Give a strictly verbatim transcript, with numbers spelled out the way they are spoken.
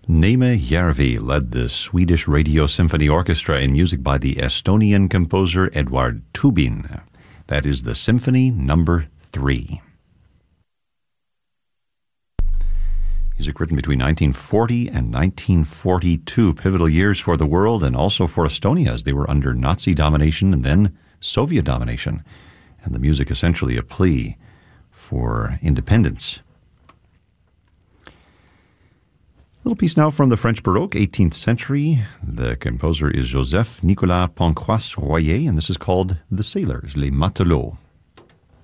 Neeme Järvi led the Swedish Radio Symphony Orchestra in music by the Estonian composer Eduard Tubin. That is the Symphony Number Three. Music written between nineteen forty and nineteen forty-two, pivotal years for the world and also for Estonia as they were under Nazi domination and then Soviet domination. And the music essentially a plea for independence. A little piece now from the French Baroque, eighteenth century. The composer is Joseph Nicolas Pancras Royer, and this is called The Sailors, Les Matelots.